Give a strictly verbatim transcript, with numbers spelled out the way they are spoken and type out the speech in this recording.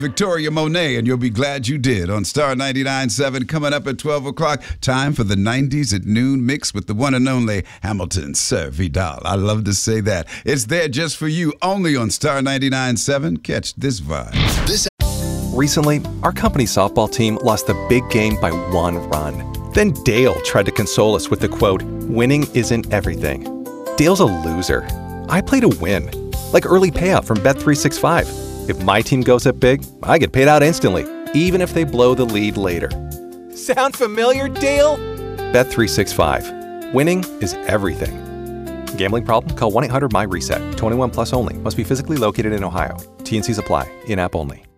Victoria Monet, and you'll be glad you did on Star ninety-nine point seven. Coming up at twelve o'clock, time for the nineties at noon mix with the one and only Hamilton Sir Vidal. I love to say that. It's there just for you, only on Star ninety-nine point seven. Catch this vibe. This Recently, our company softball team lost the big game by one run. Then Dale tried to console us with the quote, "Winning isn't everything." Dale's a loser. I play to win, like early payout from Bet three sixty-five. If my team goes up big, I get paid out instantly, even if they blow the lead later. Sound familiar, Dale? Bet three sixty-five. Winning is everything. Gambling problem? Call one eight hundred M Y RESET. twenty-one plus only. Must be physically located in Ohio. T and Cs apply. In-app only.